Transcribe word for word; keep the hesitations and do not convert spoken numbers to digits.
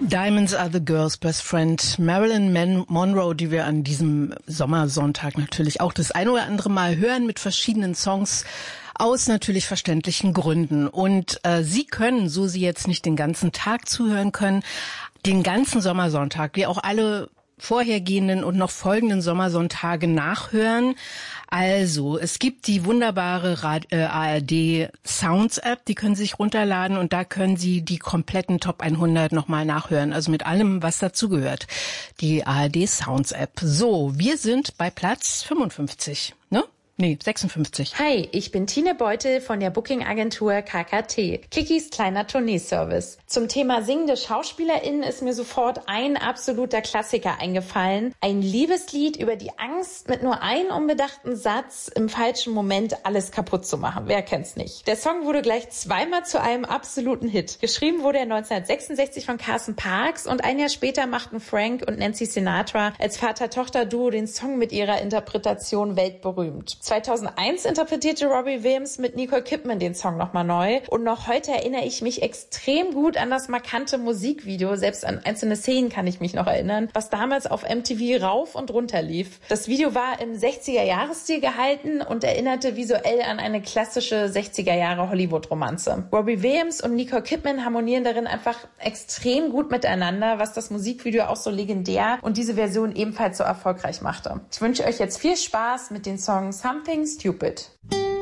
Diamonds are the girl's best friend. Marilyn Man- Monroe, die wir an diesem Sommersonntag natürlich auch das ein oder andere Mal hören mit verschiedenen Songs aus natürlich verständlichen Gründen. Und äh, Sie können, so Sie jetzt nicht den ganzen Tag zuhören können, den ganzen Sommersonntag, wie auch alle vorhergehenden und noch folgenden Sommersonntage nachhören. Also, es gibt die wunderbare Rad- äh, A R D Sounds App, die können Sie sich runterladen und da können Sie die kompletten Top hundert nochmal nachhören, also mit allem, was dazugehört. Die A R D Sounds App. So, wir sind bei Platz fünfundfünfzig, ne? Nee, sechsundfünfzig. Hi, ich bin Tine Beutel von der Booking-Agentur K K T, Kikis kleiner Tourneeservice. Zum Thema singende SchauspielerInnen ist mir sofort ein absoluter Klassiker eingefallen. Ein Liebeslied über die Angst, mit nur einem unbedachten Satz im falschen Moment alles kaputt zu machen. Wer kennt's nicht? Der Song wurde gleich zweimal zu einem absoluten Hit. Geschrieben wurde er neunzehnhundertsechsundsechzig von Carson Parks und ein Jahr später machten Frank und Nancy Sinatra als Vater-Tochter-Duo den Song mit ihrer Interpretation weltberühmt. zweitausendeins interpretierte Robbie Williams mit Nicole Kidman den Song nochmal neu und noch heute erinnere ich mich extrem gut an das markante Musikvideo, selbst an einzelne Szenen kann ich mich noch erinnern, was damals auf M T V rauf und runter lief. Das Video war im sechziger-Jahres-Stil gehalten und erinnerte visuell an eine klassische sechziger-Jahre-Hollywood-Romanze. Robbie Williams und Nicole Kidman harmonieren darin einfach extrem gut miteinander, was das Musikvideo auch so legendär und diese Version ebenfalls so erfolgreich machte. Ich wünsche euch jetzt viel Spaß mit den Songs Something Stupid.